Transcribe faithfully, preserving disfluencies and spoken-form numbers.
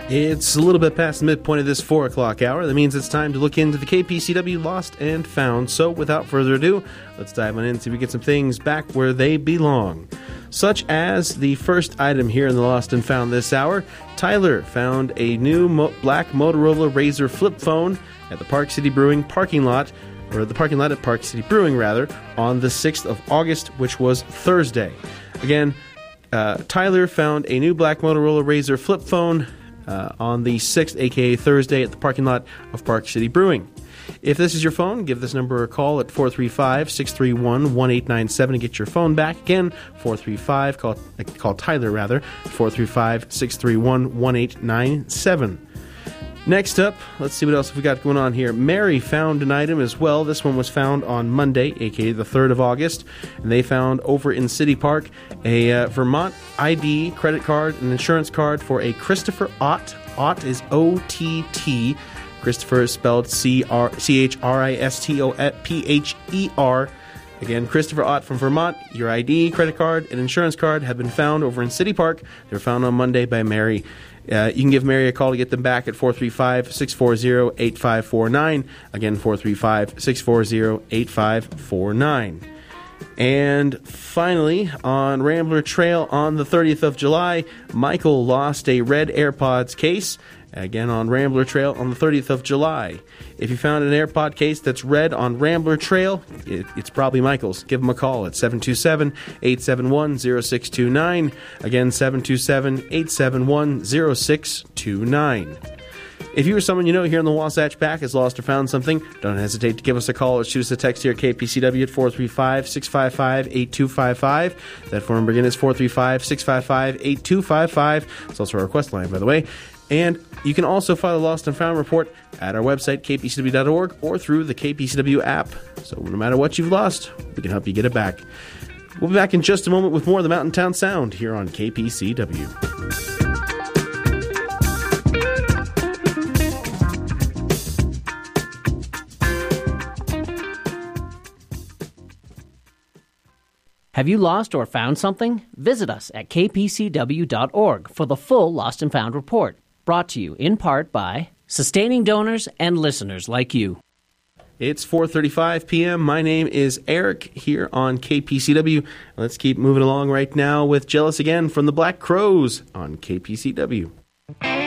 It's a little bit past the midpoint of this four o'clock hour. That means it's time to look into the K P C W Lost and Found. So without further ado, let's dive on in and see if we get some things back where they belong. Such as the first item here in the Lost and Found this hour. Tyler found a new mo- black Motorola Razr flip phone at the Park City Brewing parking lot, or the parking lot at Park City Brewing, rather, on the sixth of August, which was Thursday. Again, uh, Tyler found a new black Motorola Razr flip phone Uh, on the sixth, aka Thursday, at the parking lot of Park City Brewing. If this is your phone, give this number a call at four three five, six three one, one eight nine seven and get your phone back. Again, four three five, call, uh, call Tyler rather, four three five, six three one, one eight nine seven. Next up, let's see what else we got going on here. Mary found an item as well. This one was found on Monday, aka the third of August, and they found over in City Park a uh, Vermont I D credit card and insurance card for a Christopher Ott. Ott is O T T. Christopher is spelled C H R I S T O P H E R. Again, Christopher Ott from Vermont. Your I D, credit card, and insurance card have been found over in City Park. They were found on Monday by Mary. Uh, you can give Mary a call to get them back at four three five, six four zero, eight five four nine. Again, four three five, six four zero, eight five four nine. And finally, on Rambler Trail on the thirtieth of July, Michael lost a red AirPods case. Again, on Rambler Trail on the thirtieth of July. If you found an AirPod case that's red on Rambler Trail, it, it's probably Michael's. Give him a call at seven two seven, eight seven one, zero six two nine. Again, seven two seven, eight seven one, zero six two nine. If you or someone you know here in the Wasatch Pack has lost or found something, don't hesitate to give us a call or shoot us a text here at K P C W at four three five, six five five, eight two five five. That phone number again is four three five, six five five, eight two five five. It's also our request line, by the way. And you can also file a Lost and Found report at our website, k p c w dot org, or through the K P C W app. So no matter what you've lost, we can help you get it back. We'll be back in just a moment with more of the Mountain Town Sound here on K P C W. Have you lost or found something? Visit us at k p c w dot org for the full Lost and Found report. Brought to you in part by sustaining donors and listeners like you. It's four thirty-five p.m. My name is Eric here on K P C W. Let's keep moving along right now with Jealous Again from the Black Crowes on K P C W.